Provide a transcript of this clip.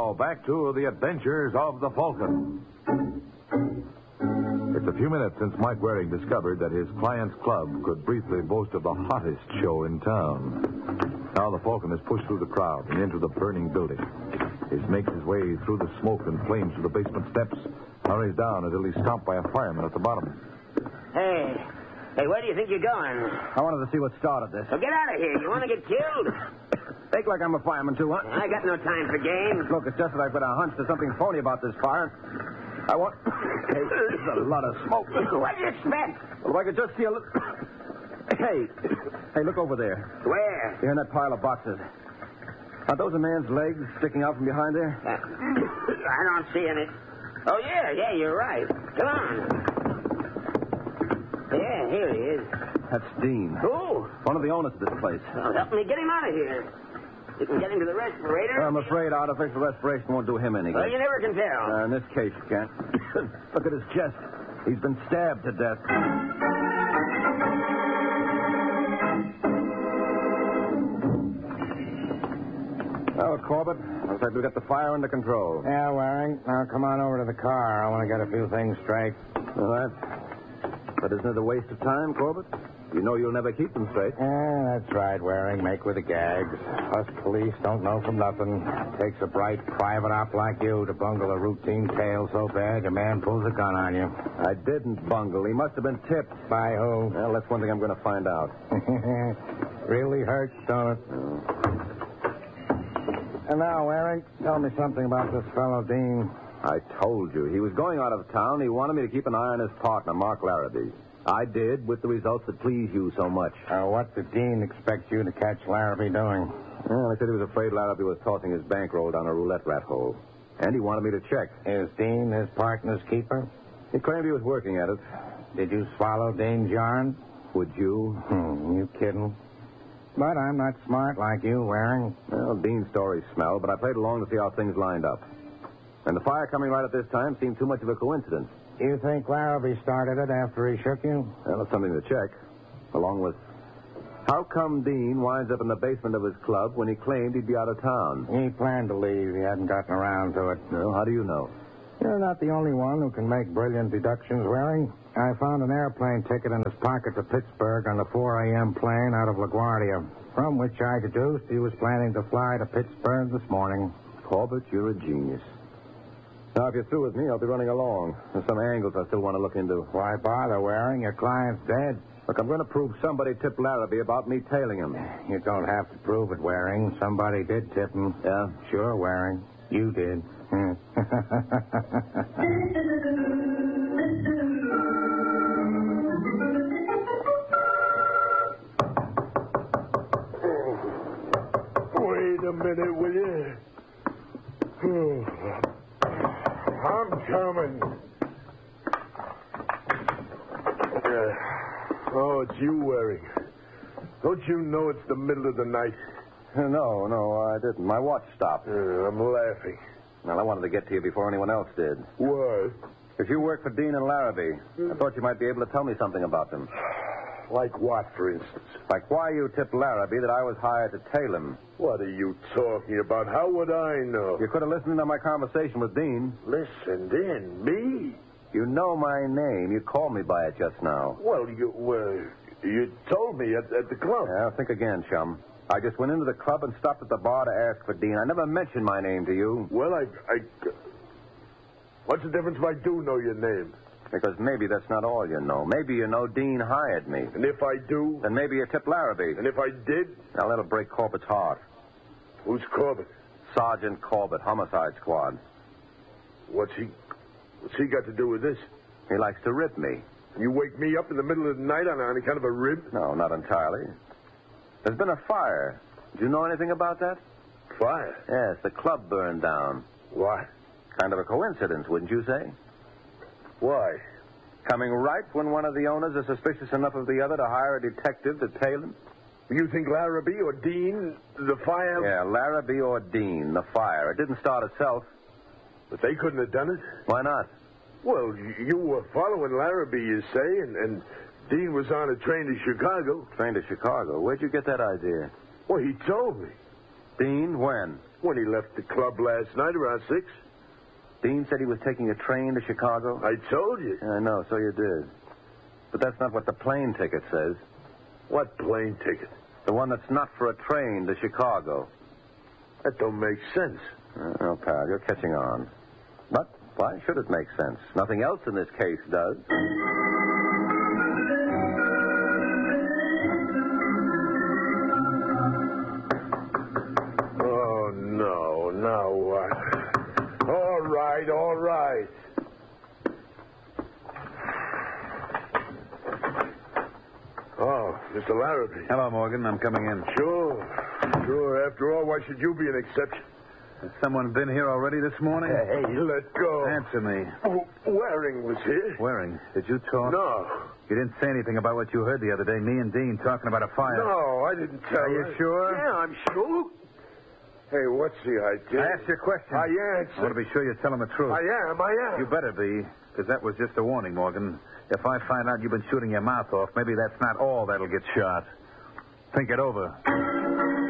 Now, back to the adventures of the Falcon. It's a few minutes since Mike Waring discovered that his client's club could briefly boast of the hottest show in town. Now the Falcon is pushed through the crowd and into the burning building. He makes his way through the smoke and flames to the basement steps, hurries down until he's stopped by a fireman at the bottom. Hey, where do you think you're going? I wanted to see what started this. Well, get out of here. You want to get killed? Fake like I'm a fireman, too, huh? I got no time for games. Look, it's just that I've got a hunch there's something phony about this fire. I want... Hey, there's a lot of smoke. What do you expect? Well, if I could just see a little... Hey, look over there. Where? Behind that pile of boxes. Are those a man's legs sticking out from behind there? I don't see any. Oh, yeah, you're right. Come on. Yeah, here he is. That's Dean. Who? One of the owners of this place. Well, help me get him out of here. You can get him to the respirator. I'm afraid artificial respiration won't do him any good. Well, you never can tell. In this case, you can't. Look at his chest. He's been stabbed to death. Oh, Corbett, looks like we've got the fire under control. Yeah, Waring. Now come on over to the car. I want to get a few things straight. All right. But isn't it a waste of time, Corbett? You know you'll never keep them straight. Yeah, that's right, Waring. Make with the gags. Us police don't know from nothing. Takes a bright private op like you to bungle a routine tale so bad your man pulls a gun on you. I didn't bungle. He must have been tipped. By who? Well, that's one thing I'm going to find out. Really hurts, don't it? And now, Waring, tell me something about this fellow, Dean. I told you. He was going out of town. He wanted me to keep an eye on his partner, Mark Larrabee. I did, with the results that please you so much. What did Dean expect you to catch Larrabee doing? Well, he said he was afraid Larrabee was tossing his bankroll down a roulette rat hole. And he wanted me to check. Is Dean his partner's keeper? He claimed he was working at it. Did you swallow Dean's yarn? Would you? You kidding? But I'm not smart like you, Waring. Well, Dean's story smelled, but I played along to see how things lined up. And the fire coming right at this time seemed too much of a coincidence. You think Larrabee started it after he shook you? Well, it's something to check. Along with, how come Dean winds up in the basement of his club when he claimed he'd be out of town? He planned to leave. He hadn't gotten around to it. Well, how do you know? You're not the only one who can make brilliant deductions, Waring. I found an airplane ticket in his pocket to Pittsburgh on the 4 a.m. plane out of LaGuardia, from which I deduced he was planning to fly to Pittsburgh this morning. Corbett, you're a genius. Now, if you're through with me, I'll be running along. There's some angles I still want to look into. Why bother, Waring? Your client's dead. Look, I'm going to prove somebody tipped Larrabee about me tailing him. You don't have to prove it, Waring. Somebody did tip him. Yeah? Sure, Waring. You did. Wait a minute, will you? I'm coming. Oh, it's you, Waring. Don't you know it's the middle of the night? No, I didn't. My watch stopped. I'm laughing. Well, I wanted to get to you before anyone else did. Why? If you work for Dean and Larrabee, I thought you might be able to tell me something about them. Like what, for instance? Like why you tipped Larrabee that I was hired to tail him. What are you talking about? How would I know? You could have listened to my conversation with Dean. Listened in? Me? You know my name. You called me by it just now. Well, you told me at the club. Yeah, think again, chum. I just went into the club and stopped at the bar to ask for Dean. I never mentioned my name to you. Well, what's the difference if I do know your name? Because maybe that's not all you know. Maybe you know Dean hired me. And if I do? Then maybe you tipped Larrabee. And if I did? Now, that'll break Corbett's heart. Who's Corbett? Sergeant Corbett, Homicide Squad. What's he got to do with this? He likes to rib me. You wake me up in the middle of the night on any kind of a rib? No, not entirely. There's been a fire. Do you know anything about that? Fire? Yes, the club burned down. Why? Kind of a coincidence, wouldn't you say? Why? Coming right when one of the owners is suspicious enough of the other to hire a detective to tail him? You think Larrabee or Dean, the fire? Yeah, Larrabee or Dean, the fire. It didn't start itself. But they couldn't have done it? Why not? Well, you were following Larrabee, you say, and Dean was on a train to Chicago. Train to Chicago? Where'd you get that idea? Well, he told me. Dean, when? when he left the club last night around 6. Dean said he was taking a train to Chicago? I told you. I know, so you did. But that's not what the plane ticket says. What plane ticket? The one that's not for a train to Chicago. That don't make sense. Oh, pal, you're catching on. But why should it make sense? Nothing else in this case does. Oh, no. Now what? All right, all right. Oh, Mr. Larrabee. Hello, Morgan. I'm coming in. Sure. After all, why should you be an exception? Has someone been here already this morning? Hey, let go. Answer me. Waring was here. Waring, did you talk? No. You didn't say anything about what you heard the other day, me and Dean talking about a fire. No, I didn't tell Are you sure? Yeah, I'm sure. Hey, what's the idea? I asked you a question. I I answered. want to be sure you're telling the truth. I am. You better be, because that was just a warning, Morgan. If I find out you've been shooting your mouth off, maybe that's not all that'll get shot. Think it over.